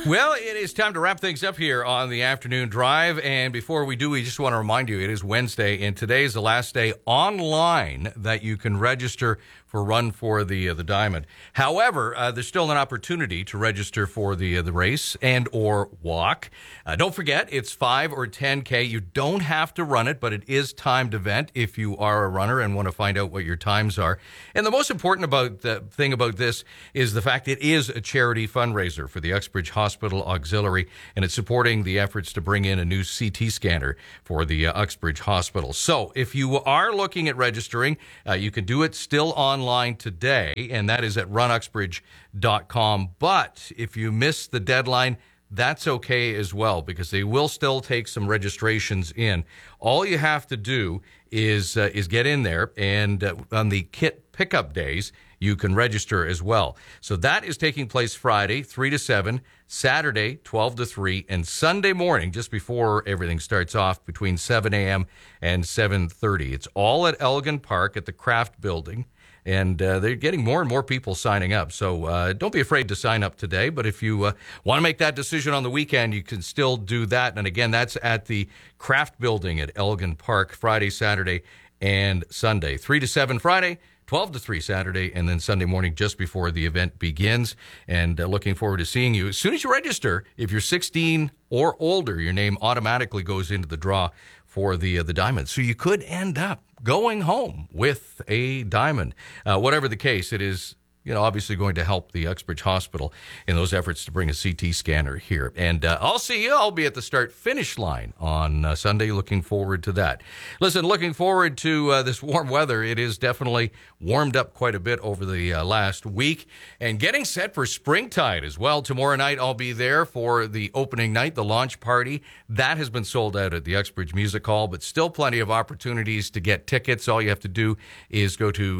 Well, it is time to wrap things up here on the afternoon drive. And before we do, we just want to remind you it is Wednesday, and today is the last day online that you can register for Run for the Diamond. However, there's still an opportunity to register for the race and or walk. Don't forget, it's 5 or 10K. You don't have to run it, but it is timed event if you are a runner and want to find out what your times are. And the most important thing about this is the fact it is a charity fundraiser for the Uxbridge Hospital Auxiliary, and it's supporting the efforts to bring in a new CT scanner for the Uxbridge Hospital. So if you are looking at registering, you can do it still online today, and that is at runuxbridge.com. But if you miss the deadline, that's okay as well, because they will still take some registrations in. All you have to do is get in there, and on the kit pickup days, you can register as well. So that is taking place Friday, 3 to 7, Saturday, 12 to 3, and Sunday morning, just before everything starts off, between 7 a.m. and 7:30. It's all at Elgin Park at the Kraft Building. And they're getting more and more people signing up. So don't be afraid to sign up today. But if you want to make that decision on the weekend, you can still do that. And again, that's at the Kraft Building at Elgin Park, Friday, Saturday, and Sunday. 3 to 7 Friday, 12 to 3 Saturday, and then Sunday morning just before the event begins. And looking forward to seeing you. As soon as you register, if you're 16 or older, your name automatically goes into the draw for the diamond. So you could end up going home with a diamond. Whatever the case, it is obviously going to help the Uxbridge Hospital in those efforts to bring a CT scanner here. And I'll see you. I'll be at the start-finish line on Sunday. Looking forward to that. Listen, looking forward to this warm weather. It is definitely warmed up quite a bit over the last week. And getting set for Springtide as well. Tomorrow night, I'll be there for the opening night, the launch party. That has been sold out at the Uxbridge Music Hall, but still plenty of opportunities to get tickets. All you have to do is go to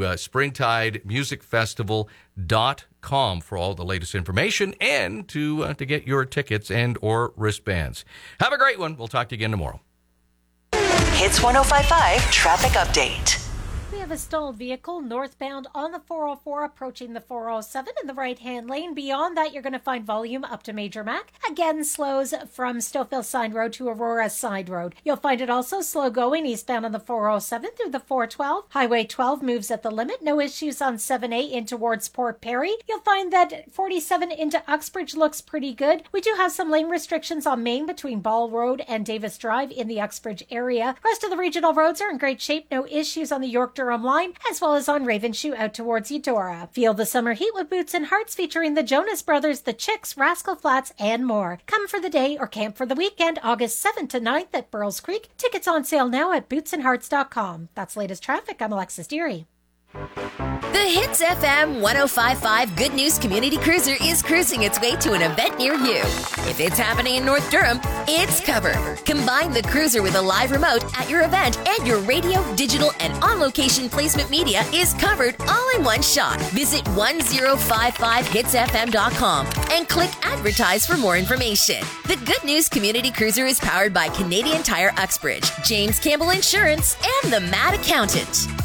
springtidemusicfestival.com for all the latest information and to get your tickets and or wristbands. Have a great one. We'll talk to you again tomorrow. Hits 105.5 traffic update. We have a stalled vehicle northbound on the 404 approaching the 407 in the right-hand lane. Beyond that, you're going to find volume up to Major Mac. Again, slows from Stouffville Side Road to Aurora Side Road. You'll find it also slow going eastbound on the 407 through the 412. Highway 12 moves at the limit. No issues on 7A in towards Port Perry. You'll find that 47 into Uxbridge looks pretty good. We do have some lane restrictions on Main between Ball Road and Davis Drive in the Uxbridge area. Rest of the regional roads are in great shape. No issues on the York-Durham line, as well as on Ravenshoe out towards Eudora. Feel the summer heat with Boots and Hearts featuring the Jonas Brothers, the Chicks, Rascal Flats, and more. Come for the day or camp for the weekend, August 7th to 9th at Burles Creek. Tickets on sale now at bootsandhearts.com. That's latest traffic. I'm Alexis Deary. The Hits FM 105.5 Good News Community Cruiser is cruising its way to an event near you. If it's happening in North Durham, it's covered. Combine the cruiser with a live remote at your event, and your radio, digital, and on-location placement media is covered all in one shot. Visit 1055hitsfm.com and click Advertise for more information. The Good News Community Cruiser is powered by Canadian Tire Uxbridge, James Campbell Insurance, and the Mad Accountant.